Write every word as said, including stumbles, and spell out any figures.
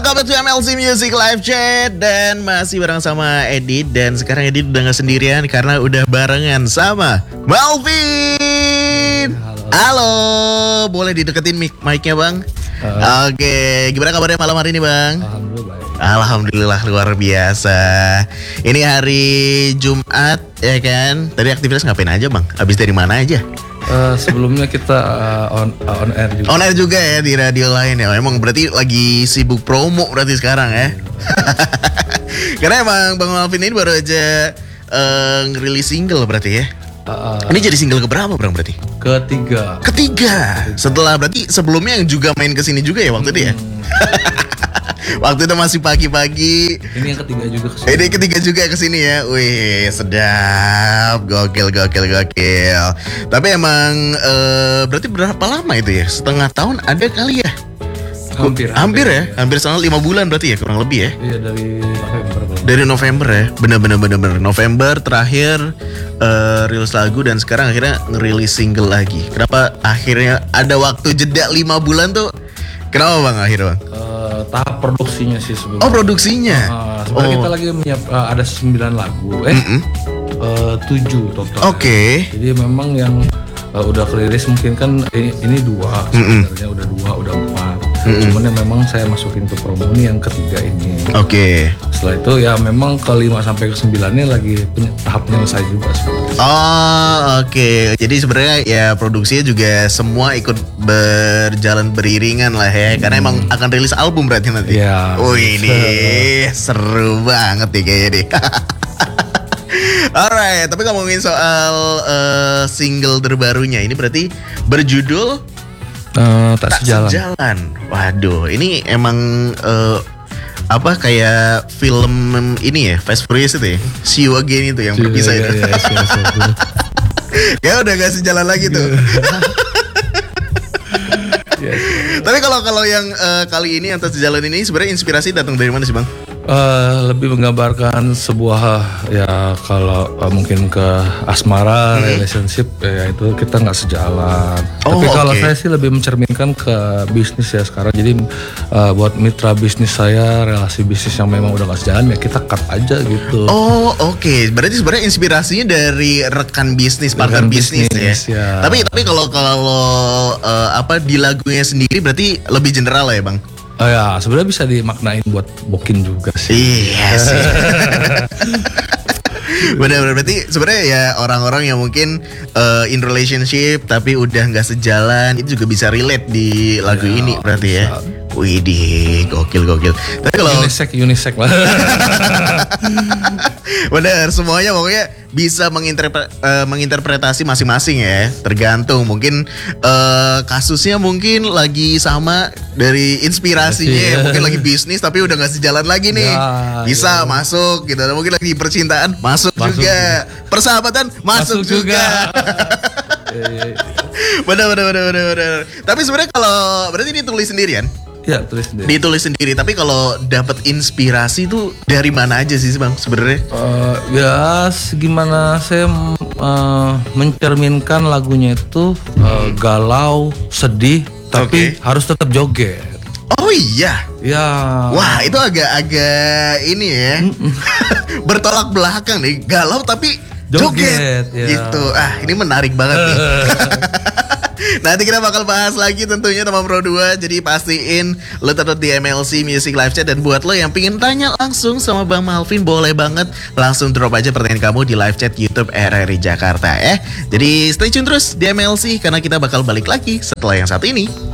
Welcome to M L C Music Live Chat. Dan masih bareng sama Edit. Dan sekarang Edit udah gak sendirian karena udah barengan sama Malvin. Halo, Halo. Boleh dideketin mic mic-nya bang? uh. Oke, gimana kabarnya malam hari ini bang? Alhamdulillah baik. Alhamdulillah luar biasa. Ini hari Jumat ya kan? Tadi aktivitas ngapain aja bang? Habis dari mana aja? Uh, sebelumnya kita uh, on uh, on air juga. On air juga ya di radio lain ya. Emang berarti lagi sibuk promo berarti sekarang ya. Karena emang Bang Malvin ini baru aja uh, ngerilis single berarti ya. Uh, ini jadi single keberapa Bang berarti? Ketiga. Ketiga. Setelah berarti sebelumnya yang juga main kesini juga ya waktu hmm. itu ya. Waktu itu masih pagi-pagi. Ini yang ketiga juga kesini. Ini ketiga juga kesini ya. Wih sedap. Gokil gokil gokil. Tapi emang uh, berarti berapa lama itu ya? Setengah tahun ada kali ya? Hampir. Hampir ya? Hampir setengah lima bulan berarti ya kurang lebih ya? Iya dari November. Dari November ya? Bener-bener bener-bener November terakhir uh, rilis lagu dan sekarang akhirnya ngerilis single lagi. Kenapa akhirnya ada waktu jeda lima bulan tuh? Kenapa bang akhirnya bang? Uh, tahap produksinya sih sebenarnya. Oh produksinya? Uh, sebenarnya oh. kita lagi menyiap, uh, ada sembilan lagu. Eh Mm-mm. uh, tujuh total. Oke. Okay. Jadi memang yang uh, udah keliris mungkin kan ini, ini dua. Sebenarnya udah dua, udah empat. Mm-mm. Cuman yang memang saya masukin ke promo ini yang ketiga ini. Oke. Okay. Setelah itu ya memang ke lima sampai ke sembilannya lagi pen- tahap penyelesai juga sebenarnya. Oh oke. Okay. Jadi sebenarnya ya produksinya juga semua ikut berjalan beriringan lah ya. Hmm. Karena emang akan rilis album berarti nanti. Iya. Wih ini seru banget nih kayaknya nih. Alright, tapi ngomongin soal uh, single terbarunya ini berarti berjudul uh, tak, tak sejalan. sejalan. Waduh, ini emang uh, apa kayak film ini ya, Fast Furious itu ya, See You Again itu yang berpisah itu. Ya, ya, ya, ya, ya udah gak sejalan lagi tuh. ya, ya. Tapi kalau kalau yang uh, kali ini yang tak sejalan ini sebenarnya inspirasi datang dari mana sih bang? Uh, lebih menggambarkan sebuah ya kalau uh, mungkin ke asmara, hmm. relationship ya itu kita nggak sejalan. Oh, Tapi kalau okay. saya sih lebih mencerminkan ke bisnis ya sekarang. Jadi uh, buat mitra bisnis saya, relasi bisnis yang memang udah nggak sejalan ya kita cut aja gitu. Oh oke, okay. Berarti sebenarnya inspirasinya dari rekan bisnis, partner bisnis, bisnis ya. ya. Tapi tapi kalau kalau uh, apa di lagunya sendiri berarti lebih general ya bang? Oh ya, sebenarnya bisa dimaknain buat bokin juga sih. Iya sih. Benar-benar berarti sebenarnya ya orang-orang yang mungkin uh, in relationship tapi udah nggak sejalan itu juga bisa relate di lagu ya, ini berarti bisa. Ya. Widih, gokil gokil. Tapi kalau unisex unisex lah. Bener, semuanya pokoknya bisa menginterpre- uh, menginterpretasi masing-masing ya. Tergantung mungkin uh, kasusnya mungkin lagi sama dari inspirasinya ya. Mungkin lagi bisnis tapi udah nggak sejalan lagi nih. Ya, bisa ya. Masuk gitu. Mungkin lagi percintaan masuk, masuk juga. juga. Persahabatan masuk, masuk juga. Bener bener bener bener bener. Tapi sebenarnya kalau berarti ini tulis sendirian? Ya, tulis sendiri. Ditulis sendiri. Tapi kalau dapat inspirasi tuh dari mana aja sih bang sebenarnya? Uh, ya, gimana saya uh, mencerminkan lagunya itu uh, galau, sedih, tapi okay. harus tetap joget. Oh iya. Ya. Wah itu agak-agak ini ya. Bertolak belakang nih. Galau tapi joget. joget ya. Gitu. Ah ini menarik banget nih. Nanti kita bakal bahas lagi tentunya teman Pro dua. Jadi pastiin lo tetap di M L C Music Live Chat. Dan buat lo yang pengen tanya langsung sama Bang Malvin, boleh banget langsung drop aja pertanyaan kamu di live chat YouTube R R I Jakarta ya. Jadi stay tune terus di M L C karena kita bakal balik lagi setelah yang satu ini.